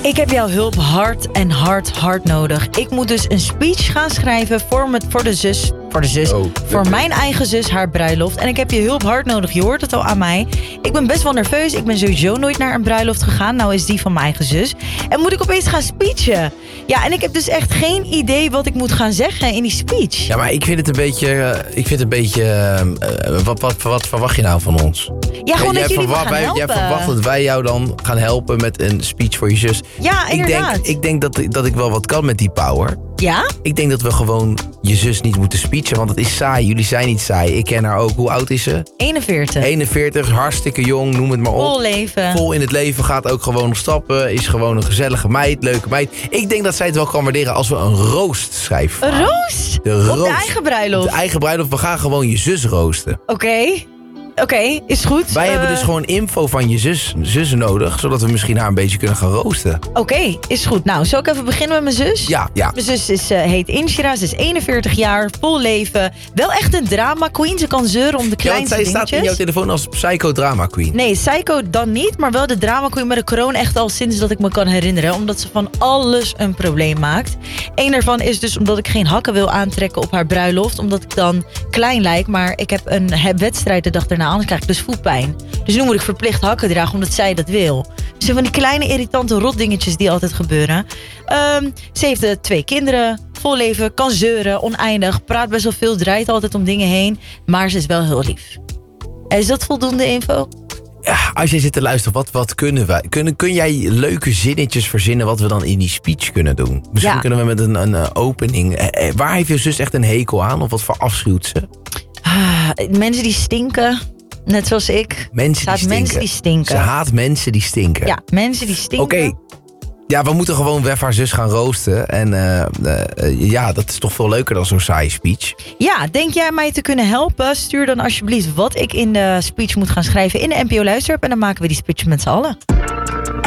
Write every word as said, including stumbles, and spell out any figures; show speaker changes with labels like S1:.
S1: Ik heb jouw hulp hard en hard, hard nodig. Ik moet dus een speech gaan schrijven voor, me, voor de zus. Voor de zus.
S2: Oh,
S1: voor mijn eigen zus, haar bruiloft. En ik heb je hulp hard nodig. Je hoort het al aan mij. Ik ben best wel nerveus. Ik ben sowieso nooit naar een bruiloft gegaan. Nou is die van mijn eigen zus. En moet ik opeens gaan speechen? Ja, en ik heb dus echt geen idee wat ik moet gaan zeggen in die speech.
S2: Ja, maar ik vind het een beetje... uh, Ik vind het een beetje... Uh, wat, wat, wat verwacht je nou van ons?
S1: Ja, gewoon
S2: jij
S1: dat jullie me gaan
S2: wij,
S1: helpen.
S2: Jij verwacht dat wij jou dan gaan helpen met een speech voor je zus.
S1: Ja, inderdaad.
S2: Ik denk, ik denk dat, dat ik wel wat kan met die power.
S1: Ja?
S2: Ik denk dat we gewoon je zus niet moeten speechen, want het is saai. Jullie zijn niet saai. Ik ken haar ook. Hoe oud is ze?
S1: eenenveertig.
S2: eenenveertig, hartstikke jong, noem het maar op.
S1: Vol leven.
S2: Vol in het leven, gaat ook gewoon nog stappen. Is gewoon een gezellige meid, leuke meid. Ik denk dat zij het wel kan waarderen als we een roost schrijven.
S1: Een roost?
S2: De
S1: Op
S2: roost.
S1: de eigen bruiloft?
S2: De eigen bruiloft. We gaan gewoon je zus roosten.
S1: Oké. Okay. Oké, okay, is goed.
S2: Wij uh... hebben dus gewoon info van je zus, zussen nodig, zodat we misschien haar een beetje kunnen gaan roosten.
S1: Oké, okay, is goed. Nou, zal ik even beginnen met mijn zus?
S2: Ja, ja.
S1: Mijn zus is, uh, heet Inshira, ze is eenenveertig jaar, vol leven. Wel echt een drama queen, ze kan zeuren om de kleinste dingetjes.
S2: Ja, want zij staat in jouw telefoon als psycho drama queen.
S1: Nee, psycho dan niet, maar wel de drama queen met de kroon echt al sinds dat ik me kan herinneren. Omdat ze van alles een probleem maakt. Eén daarvan is dus omdat ik geen hakken wil aantrekken op haar bruiloft. Omdat ik dan klein lijk, maar ik heb een wedstrijd de dag daarna, anders krijg ik dus voetpijn. Dus nu moet ik verplicht hakken dragen, omdat zij dat wil. Dus van die kleine irritante rotdingetjes die altijd gebeuren. Um, ze heeft uh, twee kinderen, vol leven, kan zeuren, oneindig. Praat best wel veel, draait altijd om dingen heen. Maar ze is wel heel lief. Is dat voldoende info?
S2: Ja, als jij zit te luisteren, wat, wat kunnen wij? Kun, kun jij leuke zinnetjes verzinnen wat we dan in die speech kunnen doen? Misschien ja. kunnen we met een, een uh, opening... Eh, eh, waar heeft je zus echt een hekel aan? Of wat verafschuwt ze?
S1: Ah, mensen die stinken... Net zoals ik.
S2: Mensen die, stinken.
S1: mensen die stinken.
S2: Ze haat mensen die stinken.
S1: Ja, mensen die stinken.
S2: Oké. Okay. Ja, we moeten gewoon Wef haar zus gaan roosten. En uh, uh, ja, dat is toch veel leuker dan zo'n saaie speech.
S1: Ja, denk jij mij te kunnen helpen? Stuur dan alsjeblieft wat ik in de speech moet gaan schrijven in de N P O Luisterapp. En dan maken we die speech met z'n allen.